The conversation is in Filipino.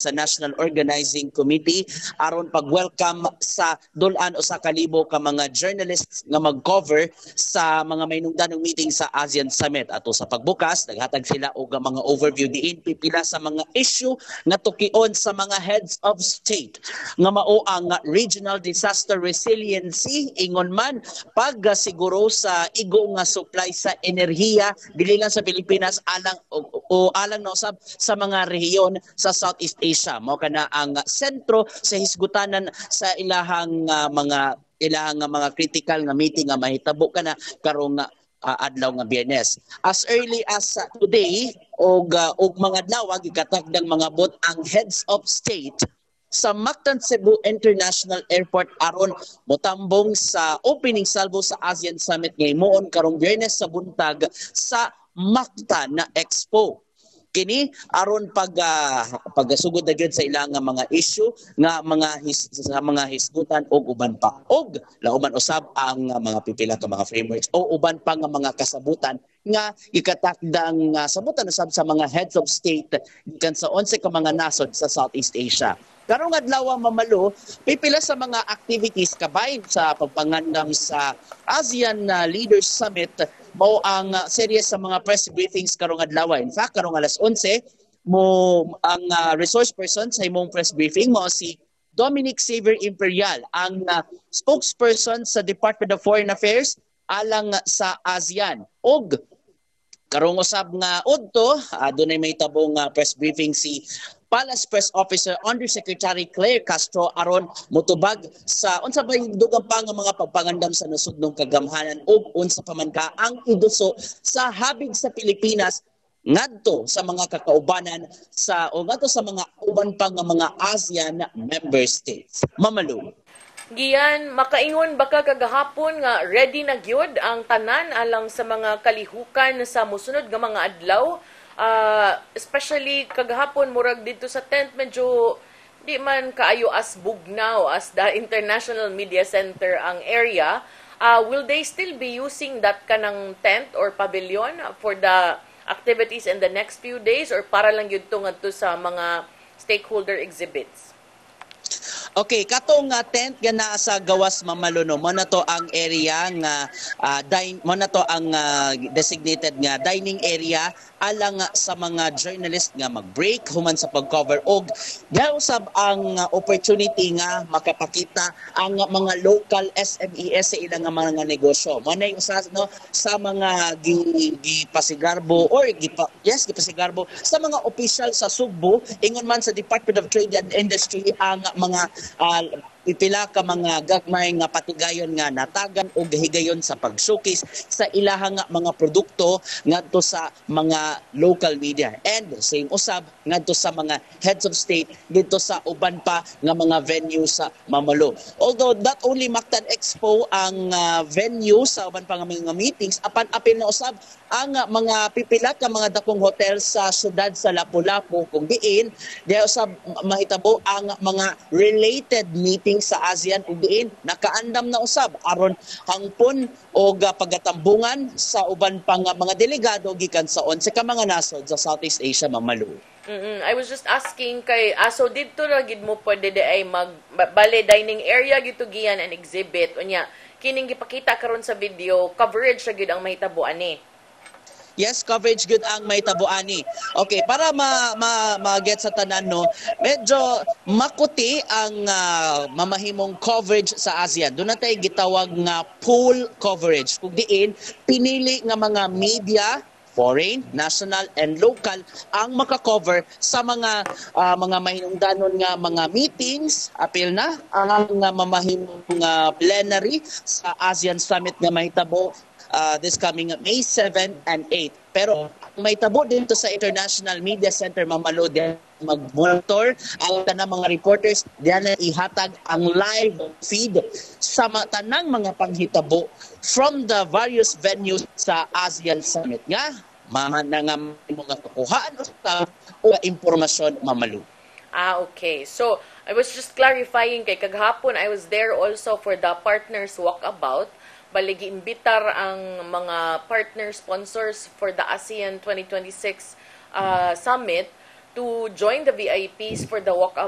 sa National Organizing Committee aron pag-welcome sa dulan o sa kalibo ka mga journalists nga mag-cover sa mga mainungdanong meeting sa ASEAN Summit. Ato sa pagbukas, naghatag sila og mga overview diin pipila sa mga issue nga tukion sa mga heads of state nga mao ang regional disaster resiliency, ingon man pagsiguro sa igo nga supply sa enerhiya dili lang sa Pilipinas alang o alang na usab sa mga rehiyon sa Southeast Asia. Mao kana ang sentro sa hisgutanan sa ilahang mga critical nga meeting nga mahitabo kana karong adlaw nga Biyernes. As early as today og mga adlaw gikatagdang mga bot ang heads of state sa Mactan Cebu International Airport aron motambong sa opening salvo sa ASEAN Summit nga himuon karong Biyernes sa buntag sa Mactan na Expo. Kini aron pagasugod na gyud sa ilang mga issue nga mga hisgutan og uban pa. Og lauban usab ang mga pipila ka mga frameworks o uban pa nga mga kasabutan nga ikatakdang sabutan usab sa mga heads of state gikan sa 11 ka mga nasod sa Southeast Asia. Karong adlaw mamalo, pipila sa mga activities kabahin sa pagpangandam sa ASEAN Leaders Summit mao ang series sa mga press briefings karong adlaw. In fact, karong alas 11 mo ang resource person sa imong press briefing mo si Dominic Xavier Imperial, ang spokesperson sa Department of Foreign Affairs alang sa ASEAN. Og karong usab nga udto, dunay may tabong press briefing si Palace Press Officer Undersecretary Claire Castro aron motubag sa unsa ba dugang pa nga mga pagpangandam sa nasudnong kagamhanan ug unsa pa man ka ang iduso sa habig sa Pilipinas ngadto sa mga kakaubanan o ngadto sa mga uban pa nga mga ASEAN member states. Mamalo. Giyan, makaingon baka kagahapon nga ready na gyud ang tanan alang sa mga kalihukan sa mosunod nga mga adlaw. Especially kagahapon murag dito sa tent medyo di man kaayo as bugnaw as the International Media Center ang area. Will they still be using that kanang tent or pavilion for the activities in the next few days or para lang yun ngadto sa mga stakeholder exhibits? Okay, katong tent nga naa sa gawas Mamalono, mo na to ang area nga mo na to ang designated nga dining area alang sa mga journalist nga mag-break human sa pag-cover og usab ang opportunity nga makapakita ang mga local SMEs sa ilang mga negosyo. Mo na usa no sa mga gipasigarbo or gipasigarbo sa mga opisyal sa Sugbo ingon man sa Department of Trade and Industry ang mga pipila ka mga gagmay nga patigayon nga natagan o gahigayon sa pag-showcase sa ilahang mga produkto ngadto sa mga local media. And same usab ngadto sa mga heads of state dito sa uban pa nga mga venue sa Mamalo. Although not only Mactan Expo ang venue sa uban pa nga mga meetings, apan apil na usab ang mga pipila ka mga dakong hotel sa syudad sa Lapu-Lapu kung diin diya usab mahitabo ang mga related meetings sa ASEAN ug diin nakaandam na usab aron hangpon og pagatambungan sa uban pa nga mga delegado gikan sa 11 ka mga nasod sa Southeast Asia Mamalo. I was just asking kay so dito ra gid mo pwede ay bale dining area gito giyan and exhibit unya kining gipakita karon sa video coverage ra gid ang mahitabo ani. Yes, coverage good ang may tabuani. Okay, para ma-get sa tanan no, medyo makuti ang mamahimong coverage sa ASEAN. Doon natin gitawag nga pool coverage. Kung diin, pinili nga mga media, foreign, national, and local ang makakover sa mga mahinungdanon nga mga meetings, apil na ang mamahimong plenary sa ASEAN Summit nga mahitabo this coming May 7 and 8. Pero may tabo dito sa International Media Center Mamalo din mag-monitor ang tanang mga reporters diyan na ihatag ang live feed sa tanang mga panghitabo from the various venues sa ASEAN Summit nga nga mga kukuhaan o impormasyon Mamalo. Okay. So, I was just clarifying kay kagahapon I was there also for the Partners Walkabout. Bali giimbitar ang mga partner sponsors for the ASEAN 2026 Summit to join the VIPs for the walk